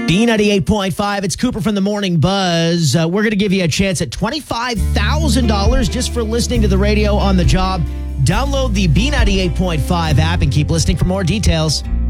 B98.5, it's Cooper from the Morning Buzz. We're going to give you a chance at $25,000 just for listening to the radio on the job. Download the B98.5 app and keep listening for more details.